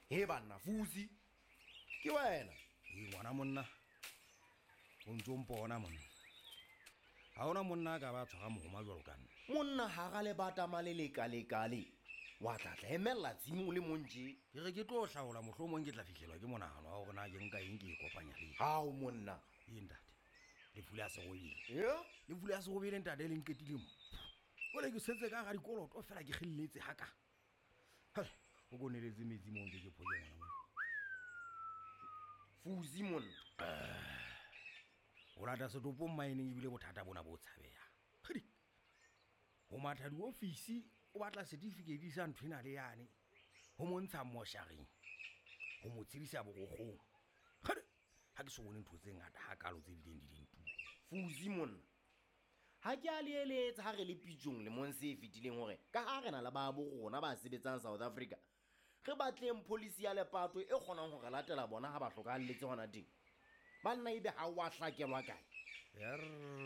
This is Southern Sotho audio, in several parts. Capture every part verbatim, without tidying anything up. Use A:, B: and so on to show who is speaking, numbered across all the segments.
A: he banna fusi ke wena
B: e ngwana monna o ntse mpona monna ha ona monna ka ba tshwara mohoma jwalo ka nna
A: monna ha ga le bata maleleka lekale wa tla tla emella tsimo le monje
B: ke re ke tlo hlaola mohlomong ke tla fihlelwa ke monahano wa hore na ke nka eng ke e kopanya le
A: hao monna
B: e ntate le fula se go ile
A: yeah
B: le fula se go bile ntate le nketile mo ole ke setse ka ga dikoloto fela ke khilletse haka ha o go neletse metsi mo ntse ke phoje ngwana mo
A: fusi monna
B: o lata setopo mining e bile bothata bona bo tshabeya khidi o matha di office o batla certificate sa nthwena le yane ho montsha mosharing ho mo tshirisa bogogong khidi ha ke so bone ntho tse ngata ha kalo tse dileng di ding tu
A: fusi monna ha ke a leeletsa ha re le pitjong le monse e fitileng hore ka ha re na le ba bo rona ba sebetsang South Africa re batleng policy ya lepato e kgonang ho re latela bona ha ba hlokahalletse hona ding banna ebe ha wa hlakelwa kae
B: yer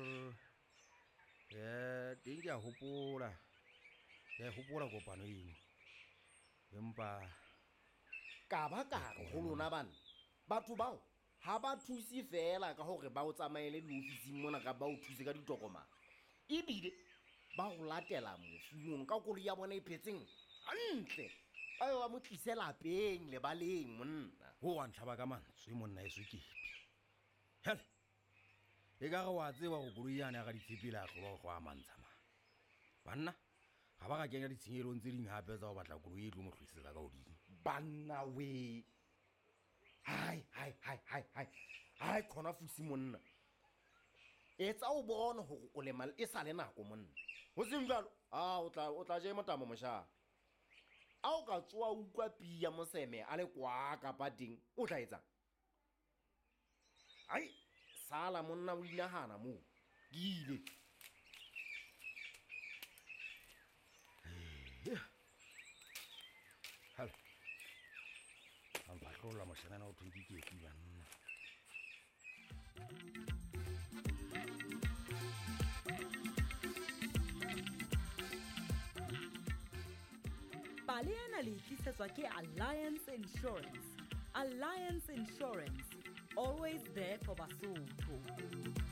B: ya dinga hopola ya hopola kopano eng empa
A: ka ba ka re ho lona bana batho bao ha ba thusi fela ka hore ba o tsamaele di ofising mona ka ba o thuse ka ditokomane ebile ba go latela mofumong ka koloi ya bona e phetseng hantle ayo wa mo tlisela peng le baleng monna
B: ho wa ntlhaba ka mantswe monna e swekepi hele e ka ga wa tseba go koloi yana ga ditshepela go go a mantsama banna ga ba ga kenya ditshenyelong tse ding hape tsa go batla koloi e tlo mo tlhoisetsa ka hodimo
A: banna we hai hai hai hai hai hai khona fusi monna etsa o bona hore o le mal e sa le nako monna ho seng jalo a o tla o tla je motamo mosha a o ka tswa ukwa pia moseme a le kwa ka pating o tla etsa ai sala monna o inahana mo gile
B: hal am patlola moshana o thudi ke ke banna
C: Pale ena le tlisetswa ke Alliance Insurance. Alliance Insurance, always there for Basotho.